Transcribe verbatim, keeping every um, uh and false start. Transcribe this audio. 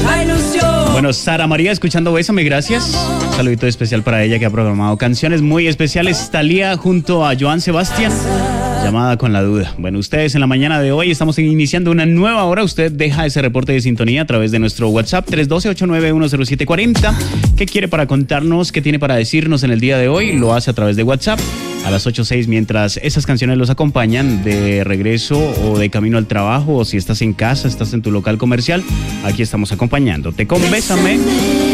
Bueno, Sara María, escuchando Bésame, gracias. Un saludito especial para ella que ha programado canciones muy especiales. Talía junto a Joan Sebastián. Llamada con la duda. Bueno, ustedes en la mañana de hoy estamos iniciando una nueva hora. Usted deja ese reporte de sintonía a través de nuestro WhatsApp tres uno dos, ocho nueve uno cero siete cuatro cero. ¿Qué quiere para contarnos? ¿Qué tiene para decirnos en el día de hoy? Lo hace a través de WhatsApp a las ocho seis mientras esas canciones los acompañan de regreso o de camino al trabajo, o si estás en casa, estás en tu local comercial. Aquí estamos acompañándote con Bésame.